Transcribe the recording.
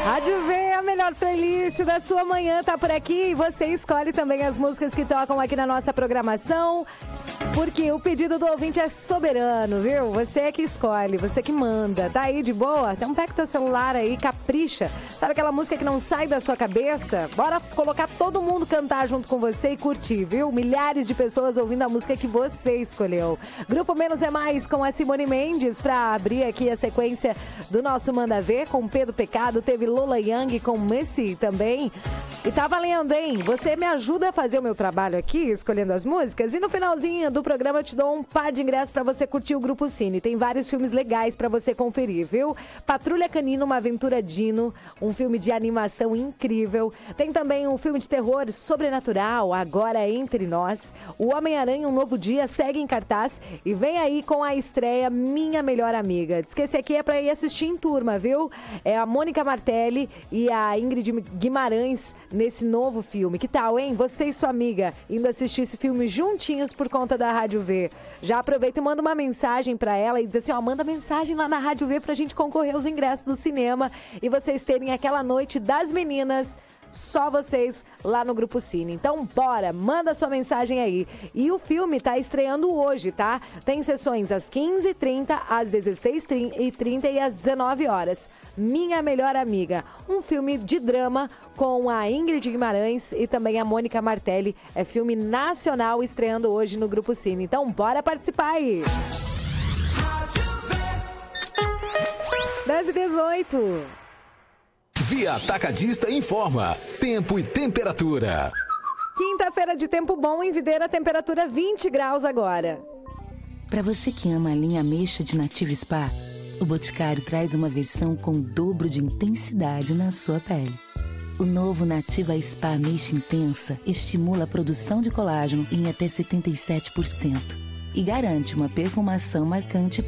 Rádio V, a melhor playlist da sua manhã tá por aqui. E você escolhe também as músicas que tocam aqui na nossa programação. Porque o pedido do ouvinte é soberano, viu? Você é que escolhe, você que manda. Tá aí de boa? Então pega teu celular aí, capricha. Sabe aquela música que não sai da sua cabeça? Bora colocar todo mundo cantar junto com você e curtir, viu? Milhares de pessoas ouvindo a música que você escolheu. Grupo Menos é Mais com a Simone Mendes pra abrir aqui a sequência do nosso Manda Ver com Pedro Pecado. Teve Lola Young com Messi também. E tá valendo, hein? Você me ajuda a fazer o meu trabalho aqui, escolhendo as músicas. E no finalzinho do programa eu te dou um par de ingressos pra você curtir o Grupo Cine. Tem vários filmes legais pra você conferir, viu? Patrulha Canina, Uma Aventura Dino, um filme de animação incrível. Tem também um filme de terror sobrenatural, Agora Entre Nós. O Homem-Aranha, Um Novo Dia, segue em cartaz. E vem aí com a estreia Minha Melhor Amiga. Diz que esse aqui é pra ir assistir em turma, viu? É a Mônica Martelli e a Ingrid Guimarães nesse novo filme. Que tal, hein? Você e sua amiga indo assistir esse filme juntinhos por conta da Rádio V. Já aproveita e manda uma mensagem pra ela e diz assim, ó, manda mensagem lá na Rádio V pra gente concorrer aos ingressos do cinema e vocês terem aquela noite das meninas, só vocês lá no Grupo Cine. Então, bora, manda sua mensagem aí. E o filme tá estreando hoje, tá? Tem sessões às 15h30, às 16h30 e às 19 horas. Minha Melhor Amiga, um filme de drama com a Ingrid Guimarães e também a Mônica Martelli. É filme nacional estreando hoje no Grupo Cine. Então, bora participar aí. 10h18. Via Atacadista informa. Tempo e temperatura. Quinta-feira de tempo bom em Videira, temperatura 20 graus agora. Para você que ama a linha ameixa de Nativa Spa, o Boticário traz uma versão com o dobro de intensidade na sua pele. O novo Nativa Spa Ameixa Intensa estimula a produção de colágeno em até 77% e garante uma perfumação marcante